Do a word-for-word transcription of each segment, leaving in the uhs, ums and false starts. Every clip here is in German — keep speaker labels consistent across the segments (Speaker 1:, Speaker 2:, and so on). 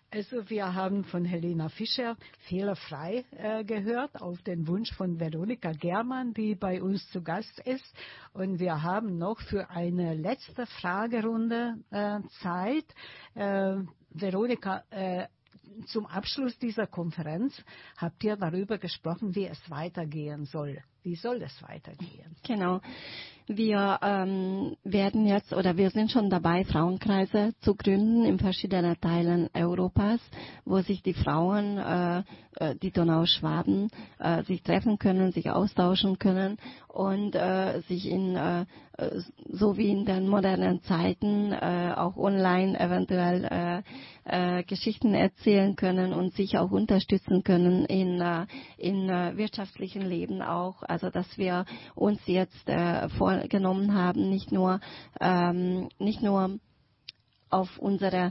Speaker 1: Also wir haben von Helena Fischer fehlerfrei äh, gehört, auf den Wunsch von Veronika Germann, die bei uns zu Gast ist. Und wir haben noch für eine letzte Fragerunde äh, Zeit. Äh, Veronika, äh, zum Abschluss dieser Konferenz habt ihr darüber gesprochen, wie es weitergehen soll. Wie soll es weitergehen?
Speaker 2: Genau. Wir ähm, werden jetzt oder wir sind schon dabei, Frauenkreise zu gründen in verschiedenen Teilen Europas, wo sich die Frauen, äh, die Donauschwaben, äh, sich treffen können, sich austauschen können und äh, sich in äh, so wie in den modernen Zeiten äh, auch online eventuell äh, äh, Geschichten erzählen können und sich auch unterstützen können in äh, in äh, wirtschaftlichen Leben auch. Also dass wir uns jetzt äh, vorgenommen haben, nicht nur ähm, nicht nur auf unsere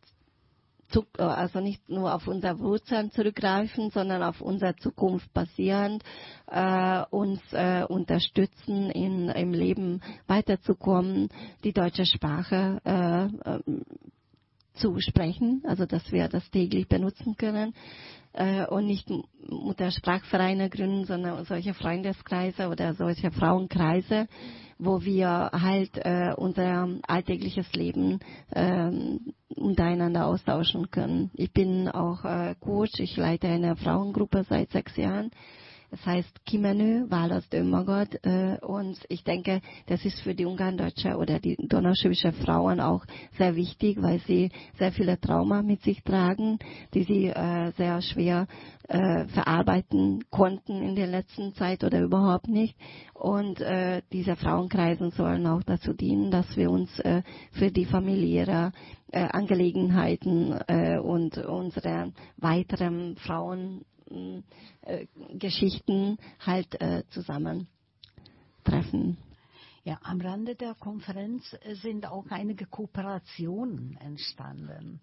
Speaker 2: also nicht nur auf unsere Wurzeln zurückgreifen, sondern auf unsere Zukunft basierend äh, uns äh, unterstützen, in, im Leben weiterzukommen, die deutsche Sprache äh, äh, zu sprechen, also dass wir das täglich benutzen können äh, und nicht Muttersprachvereine gründen, sondern solche Freundeskreise oder solche Frauenkreise, wo wir halt äh, unser alltägliches Leben äh, untereinander austauschen können. Ich bin auch äh, Coach, ich leite eine Frauengruppe seit sechs Jahren. Es heißt Kimenő, Választ önmagad, äh, und ich denke, das ist für die Ungarndeutsche oder die donauschwäbische Frauen auch sehr wichtig, weil sie sehr viele Trauma mit sich tragen, die sie äh, sehr schwer äh, verarbeiten konnten in der letzten Zeit oder überhaupt nicht. Und äh, diese Frauenkreise sollen auch dazu dienen, dass wir uns äh, für die familiäre äh, Angelegenheiten äh, und unsere weiteren Frauen Äh, Geschichten halt äh, zusammentreffen.
Speaker 1: Ja, am Rande der Konferenz sind auch einige Kooperationen entstanden.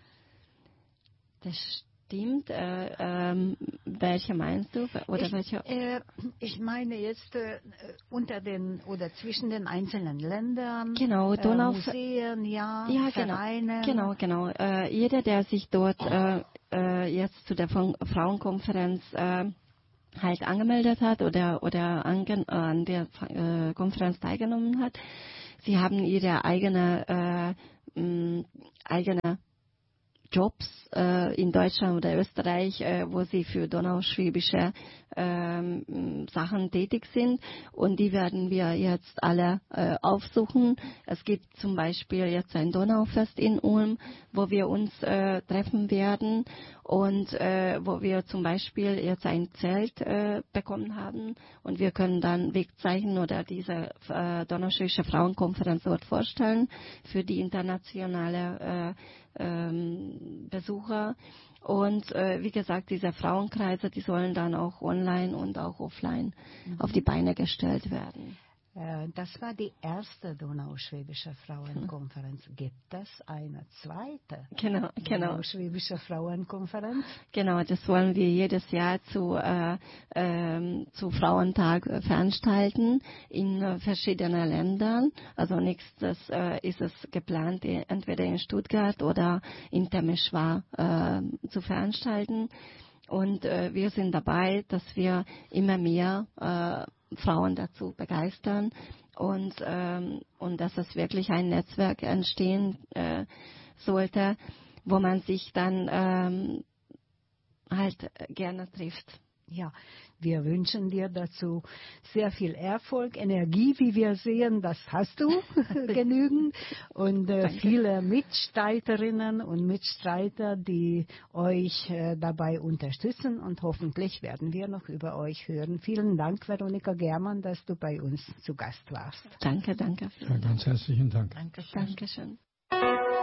Speaker 2: Das stimmt. Äh, ähm, welche meinst du? Oder
Speaker 1: ich,
Speaker 2: welche?
Speaker 1: Äh, ich meine jetzt äh, unter den oder zwischen den einzelnen Ländern,
Speaker 2: genau,
Speaker 1: äh, Museen, ja,
Speaker 2: ja,
Speaker 1: Vereine.
Speaker 2: Genau, genau. genau. Äh, jeder, der sich dort äh, äh, jetzt zu der Frauenkonferenz äh, halt angemeldet hat oder oder ange, äh, an der äh, Konferenz teilgenommen hat, sie haben ihre eigene äh, mh, eigene Jobs äh, in Deutschland oder Österreich, äh, wo sie für donauschwäbische ähm, Sachen tätig sind, und die werden wir jetzt alle äh, aufsuchen. Es gibt zum Beispiel jetzt ein Donaufest in Ulm, wo wir uns äh, treffen werden und äh, wo wir zum Beispiel jetzt ein Zelt äh, bekommen haben, und wir können dann Wegzeichen oder diese äh, donauschwäbische Frauenkonferenz dort vorstellen für die internationale äh, ähm, Besucher. Und äh, wie gesagt, diese Frauenkreise, die sollen dann auch online und auch offline mhm. auf die Beine gestellt werden.
Speaker 1: Das war die erste donauschwäbische Frauenkonferenz. Gibt es eine zweite
Speaker 2: genau, genau.
Speaker 1: donauschwäbische Frauenkonferenz?
Speaker 2: Genau, das wollen wir jedes Jahr zu, äh, äh, zu Frauentag veranstalten in äh, verschiedenen Ländern. Also nächstes äh, ist es geplant, entweder in Stuttgart oder in Temeswar äh, zu veranstalten. Und äh, wir sind dabei, dass wir immer mehr äh, Frauen dazu begeistern und, ähm, und dass es wirklich ein Netzwerk entstehen äh, sollte, wo man sich dann ähm, halt gerne trifft.
Speaker 1: Ja, wir wünschen dir dazu sehr viel Erfolg, Energie, wie wir sehen, das hast du genügend, und äh, viele Mitstreiterinnen und Mitstreiter, die euch äh, dabei unterstützen, und hoffentlich werden wir noch über euch hören. Vielen Dank, Veronika Germann, dass du bei uns zu Gast warst.
Speaker 2: Danke, danke.
Speaker 3: Ja, ganz herzlichen Dank.
Speaker 2: Dankeschön. Dankeschön.